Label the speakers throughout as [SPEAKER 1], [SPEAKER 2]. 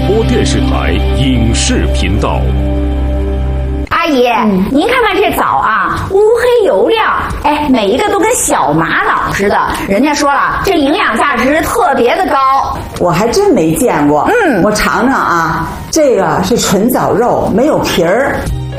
[SPEAKER 1] 播电视台影视频道。
[SPEAKER 2] 阿姨，您看看这枣啊，乌黑油亮，哎，每一个都跟小玛瑙似的。人家说了，这营养价值特别的高。
[SPEAKER 3] 我还真没见过。我尝尝啊，这个是纯枣肉，没有皮儿。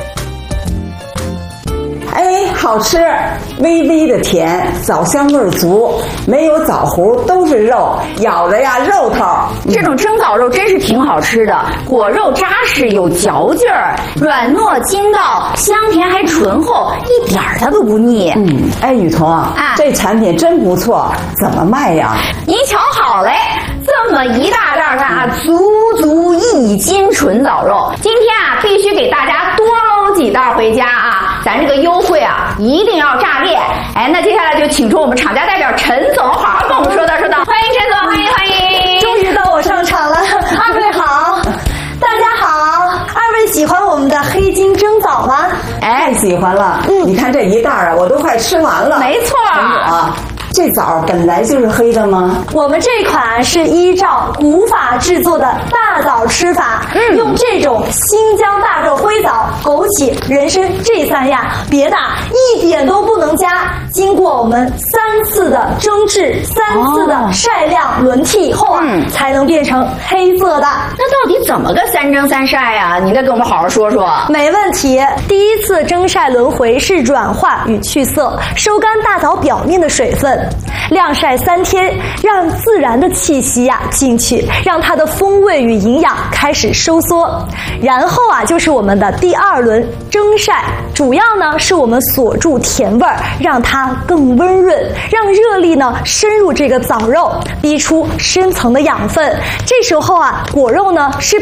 [SPEAKER 3] 哎，好吃，微微的甜，枣香味儿足，没有枣核，都是肉，咬着呀肉头。
[SPEAKER 2] 这种蒸枣肉真是挺好吃的，果肉扎实有嚼劲儿，软糯筋道，香甜还醇厚，一点儿它都不腻。
[SPEAKER 3] 哎，雨桐啊，这产品真不错，怎么卖呀？
[SPEAKER 2] 您瞧好嘞，这么一大袋啊，足1斤纯枣肉，今天啊必须给大家多搂几袋回家啊！咱这个优惠啊一定要炸裂！哎，那接下来就请出我们厂家代表陈总，好好跟我们说道。欢迎陈总，欢迎！
[SPEAKER 4] 终于到我上场了，二位好，大家好。二位喜欢我们的黑金蒸枣吗？
[SPEAKER 3] 太喜欢了。你看这一袋啊，我都快吃完了。
[SPEAKER 2] 没错。
[SPEAKER 3] 这枣本来就是黑的吗？
[SPEAKER 4] 我们这款是依照古法制作的大枣吃法，用这种新疆大个灰枣、枸杞、人参这3样，别的一点都不能加。经过我们3次的蒸制、3次的晒晾、轮替以后啊，才能变成黑色的。
[SPEAKER 2] 那到底怎么个3蒸3晒呀？你再给我们好好说说。
[SPEAKER 4] 没问题。第一次蒸晒轮回是软化与去色，收干大枣表面的水分。晾晒3天，让自然的气息进去，让它的风味与营养开始收缩。然后就是我们的第2轮蒸晒，主要呢是我们锁住甜味儿，让它更温润，让热力呢深入这个枣肉，逼出深层的养分。这时候果肉呢是